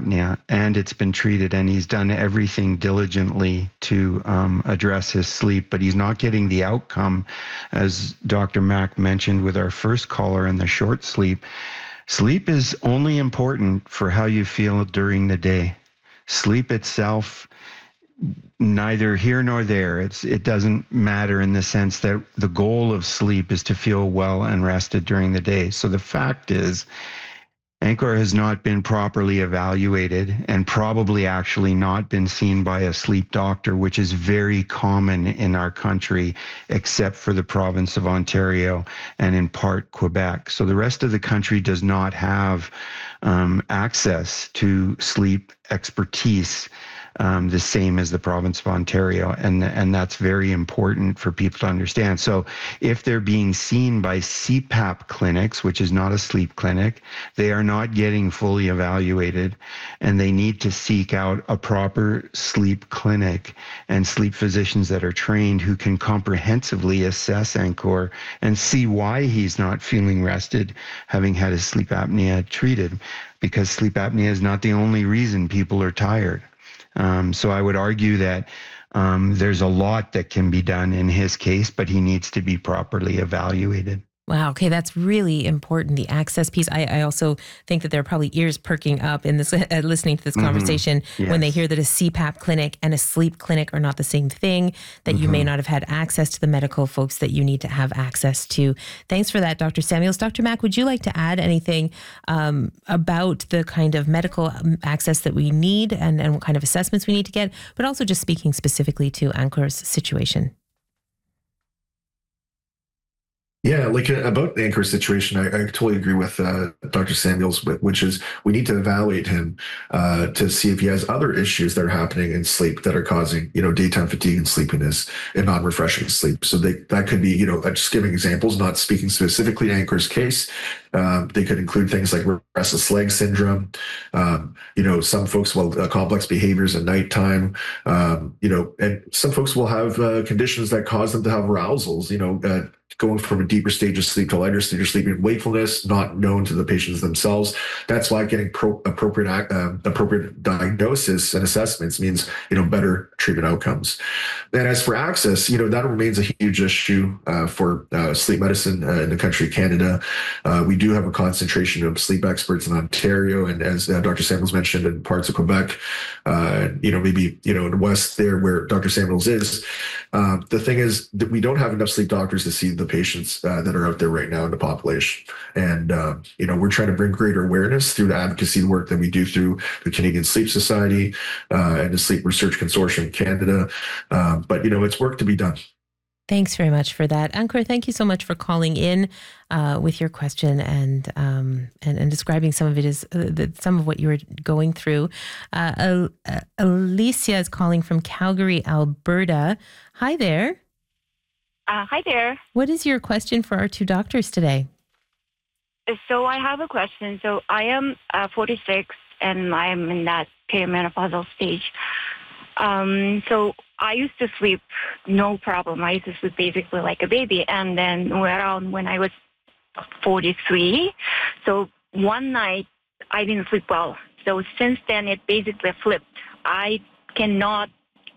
apnea, and it's been treated, and he's done everything diligently to address his sleep, but he's not getting the outcome, as Dr. Mack mentioned with our first caller in the short sleep. Sleep is only important for how you feel during the day. Sleep itself, neither here nor there. It doesn't matter in the sense that the goal of sleep is to feel well and rested during the day. So the fact is, Ankor has not been properly evaluated and probably actually not been seen by a sleep doctor, which is very common in our country, except for the province of Ontario and in part Quebec. So the rest of the country does not have access to sleep expertise the same as the province of Ontario. And that's very important for people to understand. So if they're being seen by CPAP clinics, which is not a sleep clinic, they are not getting fully evaluated, and they need to seek out a proper sleep clinic and sleep physicians that are trained who can comprehensively assess Ankor and see why he's not feeling rested, having had his sleep apnea treated, because sleep apnea is not the only reason people are tired. So I would argue that there's a lot that can be done in his case, but he needs to be properly evaluated. Wow. Okay. That's really important. The access piece. I also think that there are probably ears perking up in this, listening to this conversation when they hear that a CPAP clinic and a sleep clinic are not the same thing, that you may not have had access to the medical folks that you need to have access to. Thanks for that, Dr. Samuels. Dr. Mack, would you like to add anything about the kind of medical access that we need and what kind of assessments we need to get, but also just speaking specifically to Ankor's situation? Yeah, like about the Ankor situation, I totally agree with Dr. Samuels, which is we need to evaluate him to see if he has other issues that are happening in sleep that are causing, daytime fatigue and sleepiness and non-refreshing sleep. So that could be, just giving examples, not speaking specifically to Ankor's case. They could include things like restless leg syndrome. Some folks will complex behaviors at nighttime. And some folks will have conditions that cause them to have arousals. Going from a deeper stage of sleep to a lighter stage of sleep in wakefulness, not known to the patients themselves. That's why getting appropriate diagnosis and assessments means, better treatment outcomes. And as for access, that remains a huge issue for sleep medicine in the country of Canada. We do have a concentration of sleep experts in Ontario, and as Dr. Samuels mentioned, in parts of Quebec, maybe, in the West there where Dr. Samuels is. The thing is that we don't have enough sleep doctors to see the patients that are out there right now in the population. And, we're trying to bring greater awareness through the advocacy work that we do through the Canadian Sleep Society and the Sleep Research Consortium Canada. But, it's work to be done. Thanks very much for that. Ankor, thank you so much for calling in with your question and describing some of it as some of what you were going through. Alicia is calling from Calgary, Alberta. Hi there. Hi there. What is your question for our two doctors today? So I have a question. So I am 46 and I'm in that perimenopausal stage. So I used to sleep no problem. I used to sleep basically like a baby. And then around when I was 43, so one night I didn't sleep well. So since then it basically flipped. I cannot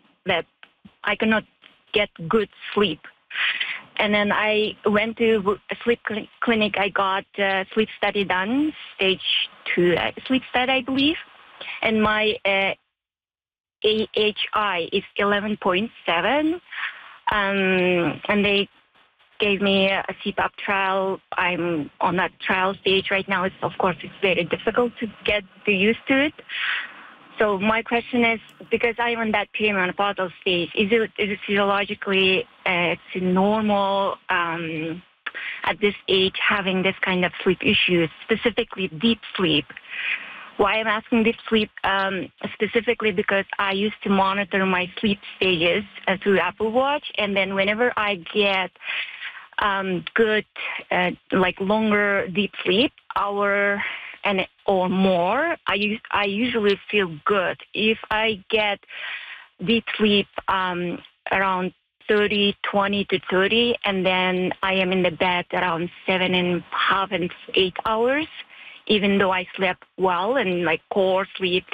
get good sleep. And then I went to a sleep clinic. I got a sleep study done, stage 2 sleep study, I believe. And my AHI is 11.7. And they gave me a CPAP trial. I'm on that trial stage right now. It's very difficult to get used to it. So my question is, because I'm in that perimenopausal stage, is it physiologically it's normal at this age having this kind of sleep issues, specifically deep sleep? Why I'm asking deep sleep specifically because I used to monitor my sleep stages through Apple Watch, and then whenever I get good, longer deep sleep, hour or more, I usually feel good. If I get deep sleep around 20 to 30, and then I am in the bed around 7.5 and 8 hours, even though I slept well and core sleep